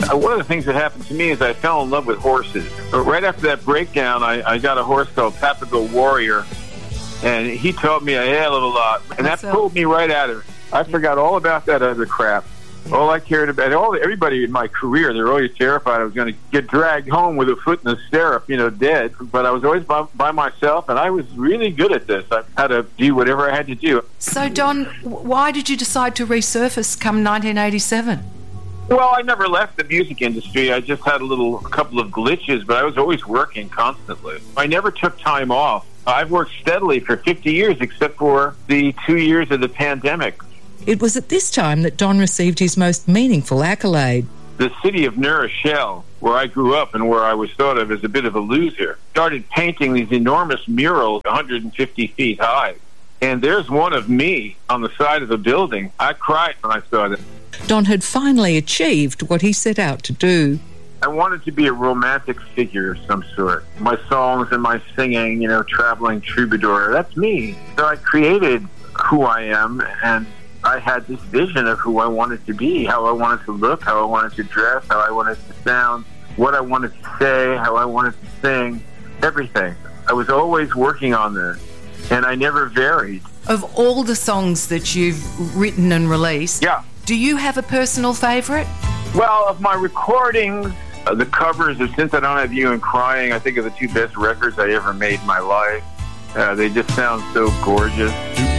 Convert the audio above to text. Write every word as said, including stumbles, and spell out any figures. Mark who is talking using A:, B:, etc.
A: Uh, one of the things that happened to me is I fell in love with horses. But right after that breakdown, I, I got a horse called Papago Warrior, and he taught me a hell of a lot. And that pulled me right out of it. I forgot all about that other crap. All I cared about, all everybody in my career, they were always terrified I was going to get dragged home with a foot in the stirrup, you know, dead. But I was always by, by myself, and I was really good at this. I had to do whatever I had to do.
B: So, Don, why did you decide to resurface come nineteen eighty-seven?
A: Well, I never left the music industry. I just had a little, a couple of glitches, but I was always working constantly. I never took time off. I've worked steadily for fifty years, except for the two years of the pandemic.
C: It was at this time that Don received his most meaningful accolade.
A: The city of New Rochelle, where I grew up and where I was thought of as a bit of a loser, started painting these enormous murals one hundred fifty feet high. And there's one of me on the side of the building. I cried when I saw it.
C: Don had finally achieved what he set out to do.
A: I wanted to be a romantic figure of some sort. My songs and my singing, you know, traveling troubadour, that's me. So I created who I am, and I had this vision of who I wanted to be, how I wanted to look, how I wanted to dress, how I wanted to sound, what I wanted to say, how I wanted to sing, everything. I was always working on this, and I never varied.
B: Of all the songs that you've written and released,
A: yeah.
B: do you have a personal favourite?
A: Well, of my recordings, uh, the covers of Since I Don't Have You and Crying, I think are the two best records I ever made in my life. Uh, they just sound so gorgeous.